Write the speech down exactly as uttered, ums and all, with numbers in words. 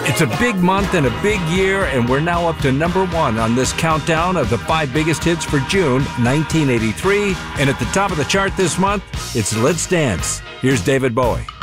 It's a big month and a big year, and we're now up to number one on this countdown of the five biggest hits for June nineteen eighty-three. And at the top of the chart this month, it's Let's Dance. Here's David Bowie.